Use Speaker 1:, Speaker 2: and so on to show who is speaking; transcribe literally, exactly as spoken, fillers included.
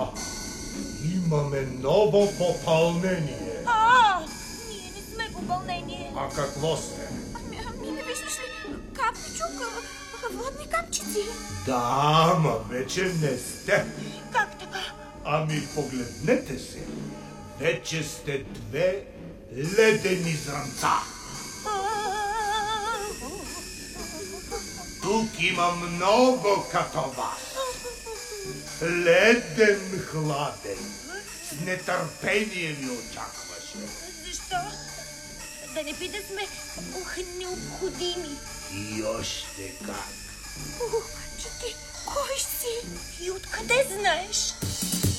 Speaker 1: А, имаме ново попълнение.
Speaker 2: А, ние не сме попълнение.
Speaker 1: А какво сте?
Speaker 2: Ами, ами не виждаш ли? Капчук, водни капчици.
Speaker 1: Да, ама вече не сте.
Speaker 2: Как така?
Speaker 1: Ами погледнете се. Вече сте две ледени зранца. Тук има много като вас. Леден хладен. С нетърпение ви очакваше.
Speaker 2: Защо? Да не би да сме ух, необходими.
Speaker 1: И още как.
Speaker 2: Ух, че ти кой си? И откъде знаеш?